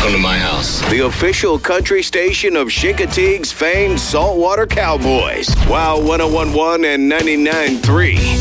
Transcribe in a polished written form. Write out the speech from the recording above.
Welcome to my house. The official country station of Chincoteague's famed Saltwater Cowboys. Wow 101.1 and 99.3.